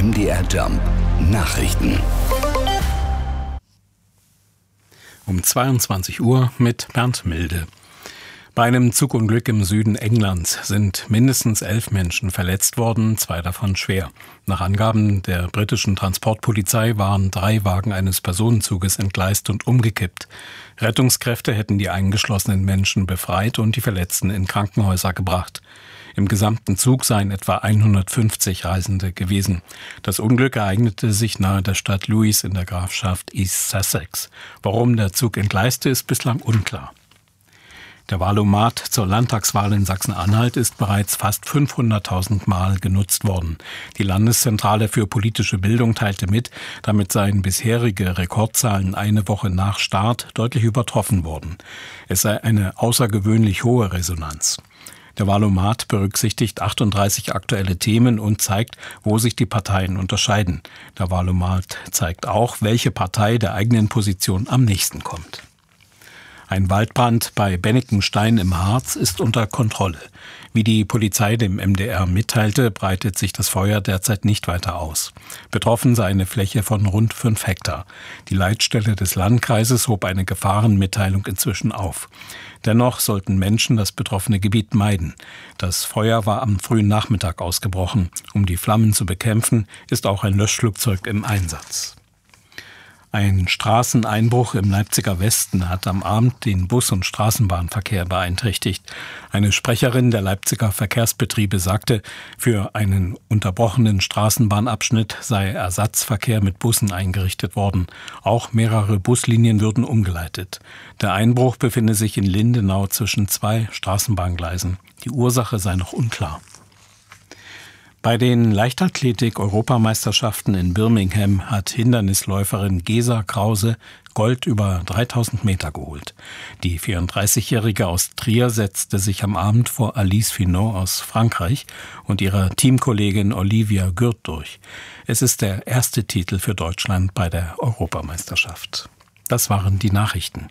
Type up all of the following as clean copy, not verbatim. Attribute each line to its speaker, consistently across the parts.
Speaker 1: MDR Jump Nachrichten.
Speaker 2: Um 22 Uhr mit Bernd Milde. Bei einem Zugunglück im Süden Englands sind mindestens 11 Menschen verletzt worden, 2 davon schwer. Nach Angaben der britischen Transportpolizei waren 3 Wagen eines Personenzuges entgleist und umgekippt. Rettungskräfte hätten die eingeschlossenen Menschen befreit und die Verletzten in Krankenhäuser gebracht. Im gesamten Zug seien etwa 150 Reisende gewesen. Das Unglück ereignete sich nahe der Stadt Lewes in der Grafschaft East Sussex. Warum der Zug entgleiste, ist bislang unklar. Der Wahlomat zur Landtagswahl in Sachsen-Anhalt ist bereits fast 500.000 Mal genutzt worden. Die Landeszentrale für politische Bildung teilte mit, damit seien bisherige Rekordzahlen eine Woche nach Start deutlich übertroffen worden. Es sei eine außergewöhnlich hohe Resonanz. Der Wahlomat berücksichtigt 38 aktuelle Themen und zeigt, wo sich die Parteien unterscheiden. Der Wahlomat zeigt auch, welche Partei der eigenen Position am nächsten kommt. Ein Waldbrand bei Bennikenstein im Harz ist unter Kontrolle. Wie die Polizei dem MDR mitteilte, breitet sich das Feuer derzeit nicht weiter aus. Betroffen sei eine Fläche von rund 5 Hektar. Die Leitstelle des Landkreises hob eine Gefahrenmitteilung inzwischen auf. Dennoch sollten Menschen das betroffene Gebiet meiden. Das Feuer war am frühen Nachmittag ausgebrochen. Um die Flammen zu bekämpfen, ist auch ein Löschflugzeug im Einsatz. Ein Straßeneinbruch im Leipziger Westen hat am Abend den Bus- und Straßenbahnverkehr beeinträchtigt. Eine Sprecherin der Leipziger Verkehrsbetriebe sagte, für einen unterbrochenen Straßenbahnabschnitt sei Ersatzverkehr mit Bussen eingerichtet worden. Auch mehrere Buslinien würden umgeleitet. Der Einbruch befinde sich in Lindenau zwischen 2 Straßenbahngleisen. Die Ursache sei noch unklar. Bei den Leichtathletik-Europameisterschaften in Birmingham hat Hindernisläuferin Gesa Krause Gold über 3000 Meter geholt. Die 34-Jährige aus Trier setzte sich am Abend vor Alice Finot aus Frankreich und ihrer Teamkollegin Olivia Gürt durch. Es ist der erste Titel für Deutschland bei der Europameisterschaft. Das waren die Nachrichten.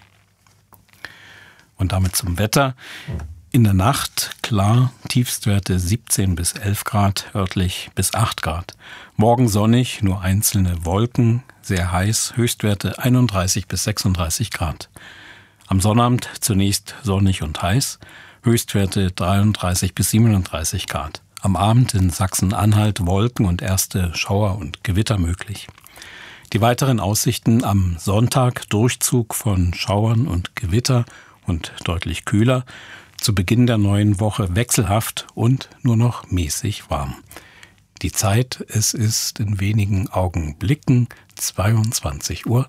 Speaker 2: Und damit zum Wetter. In der Nacht klar, Tiefstwerte 17 bis 11 Grad, örtlich bis 8 Grad. Morgen sonnig, nur einzelne Wolken, sehr heiß, Höchstwerte 31 bis 36 Grad. Am Sonnabend zunächst sonnig und heiß, Höchstwerte 33 bis 37 Grad. Am Abend in Sachsen-Anhalt Wolken und erste Schauer und Gewitter möglich. Die weiteren Aussichten am Sonntag Durchzug von Schauern und Gewitter und deutlich kühler. Zu Beginn der neuen Woche wechselhaft und nur noch mäßig warm. Die Zeit, es ist in wenigen Augenblicken 22:03 Uhr.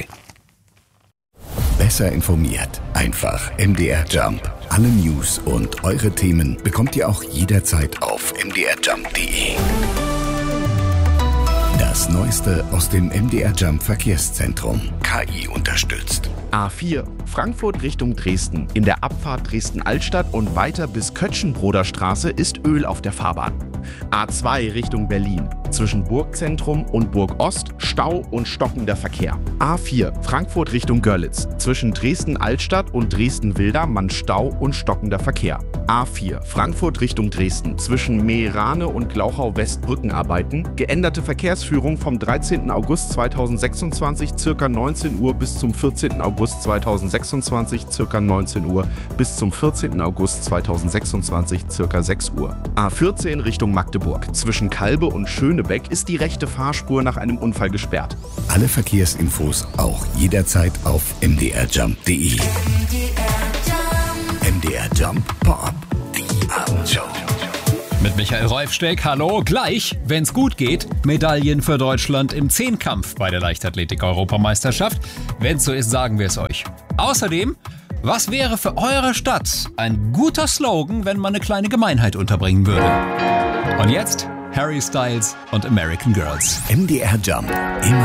Speaker 1: Besser informiert, einfach MDR Jump. Alle News und eure Themen bekommt ihr auch jederzeit auf mdrjump.de. Das Neueste aus dem MDR Jump Verkehrszentrum. KI unterstützt.
Speaker 3: A4 Frankfurt Richtung Dresden. In der Abfahrt Dresden-Altstadt und weiter bis Kötschenbroder Straße ist Öl auf der Fahrbahn. A2 Richtung Berlin. Zwischen Burgzentrum und Burg-Ost Stau und stockender Verkehr. A4 Frankfurt Richtung Görlitz. Zwischen Dresden-Altstadt und Dresden-Wildermann Stau und stockender Verkehr. A4 Frankfurt Richtung Dresden. Zwischen Meerane und Glauchau-West Brückenarbeiten. Geänderte Verkehrsführung vom 13. August 2026 ca. 19 Uhr bis zum 14. August 2026 ca. 19 Uhr bis zum 14. August 2026 ca. 6 Uhr. A14 Richtung Magdeburg. Zwischen Kalbe und Schönebeck ist die rechte Fahrspur nach einem Unfall gesperrt.
Speaker 1: Alle Verkehrsinfos auch jederzeit auf mdrjump.de. MDR Jump Pop, die Abendshow.
Speaker 4: Mit Michael Reufsteck, hallo, gleich, wenn's gut geht, Medaillen für Deutschland im Zehnkampf bei der Leichtathletik-Europameisterschaft. Wenn's so ist, sagen wir es euch. Außerdem, was wäre für eure Stadt ein guter Slogan, wenn man eine kleine Gemeinheit unterbringen würde? Und jetzt Harry Styles und American Girls.
Speaker 1: MDR Jump, immer